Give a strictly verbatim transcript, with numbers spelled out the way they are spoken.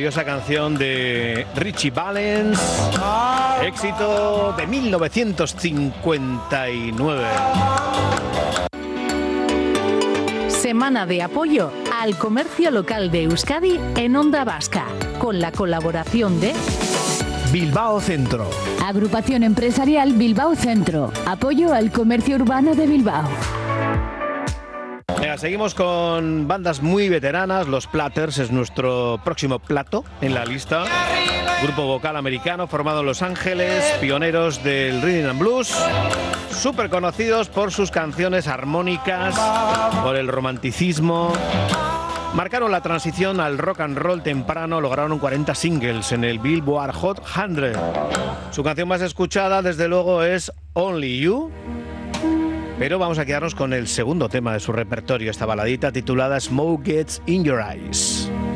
maravillosa canción de Richie Valens, éxito de mil novecientos cincuenta y nueve. Semana de apoyo al comercio local de Euskadi en Onda Vasca, con la colaboración de Bilbao Centro, Agrupación Empresarial Bilbao Centro, apoyo al comercio urbano de Bilbao. Venga, seguimos con bandas muy veteranas. Los Platters es nuestro próximo plato en la lista. Grupo vocal americano formado en Los Ángeles, pioneros del rhythm and blues, súper conocidos por sus canciones armónicas, por el romanticismo. Marcaron la transición al rock and roll temprano, lograron cuarenta singles en el Billboard Hot cien. Su canción más escuchada, desde luego, es Only You. Pero vamos a quedarnos con el segundo tema de su repertorio, esta baladita titulada Smoke Gets in Your Eyes.